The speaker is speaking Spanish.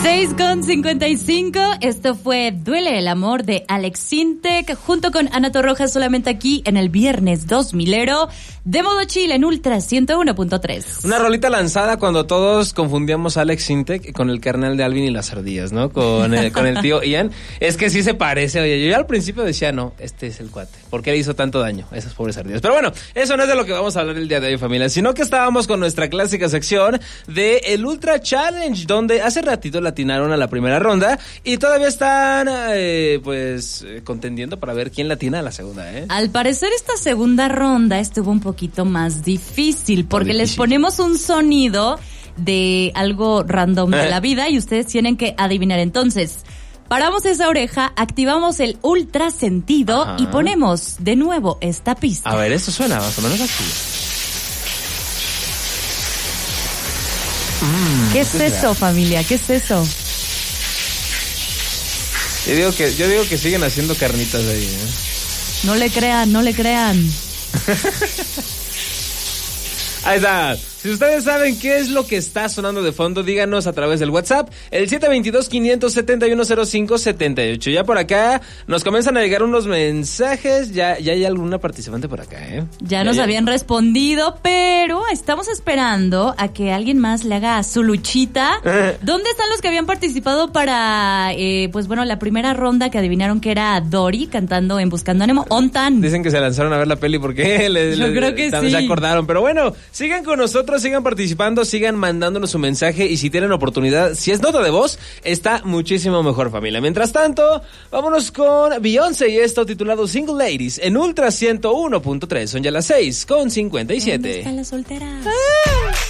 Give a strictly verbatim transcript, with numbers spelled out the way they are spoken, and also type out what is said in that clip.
seis con cincuenta y cinco, esto fue Duele el Amor de Alex Sintek junto con Ana Torroja, solamente aquí en el Viernes dos Milero de Modo Chill en Ultra ciento uno punto tres. Una rolita lanzada cuando todos confundíamos a Alex Sintek con el carnal de Alvin y las ardillas, ¿no? Con el, con el tío Ian. Es que sí se parece, oye, yo al principio decía, no, este es el cuate, ¿por qué le hizo tanto daño a esas pobres ardillas? Pero bueno, eso no es de lo que vamos a hablar el día de hoy, familia, sino que estábamos con nuestra clásica sección de el Ultra Challenge, donde hace ratito latinaron a la primera ronda y todavía están, eh, pues, eh, contendiendo para ver quién latina a la segunda, ¿eh? Al parecer esta segunda ronda estuvo un poquito más difícil porque difícil. Les ponemos un sonido de algo random de la vida y ustedes tienen que adivinar. Entonces, paramos esa oreja, activamos el ultra sentido Ajá. y ponemos de nuevo esta pista. A ver, esto suena más o menos así. Mm, ¿Qué es eso, familia? ¿Qué es eso? Yo digo que, yo digo que siguen haciendo carnitas ahí, ¿eh? No le crean, no le crean. Ahí está. Si ustedes saben qué es lo que está sonando de fondo, díganos a través del WhatsApp, el siete dos dos, cinco siete uno, cero cinco siete ocho. Ya por acá nos comienzan a llegar unos mensajes, ya, ya hay alguna participante por acá, ¿eh? Ya, ya nos ya. habían respondido, pero estamos esperando a que alguien más le haga su luchita. ¿Dónde están los que habían participado para, eh, pues bueno, la primera ronda que adivinaron que era Dory cantando en Buscando a Nemo? ¿Ontan? Dicen que se lanzaron a ver la peli porque le, Yo le, creo que también sí. se acordaron, pero bueno, sigan con nosotros, sigan participando, sigan mandándonos su mensaje y si tienen oportunidad, si es nota de voz, está muchísimo mejor, familia. Mientras tanto, vámonos con Beyoncé y esto titulado Single Ladies en Ultra ciento uno punto tres. Son ya las seis con cincuenta y siete. ¿Dónde están las solteras? ¡Ah!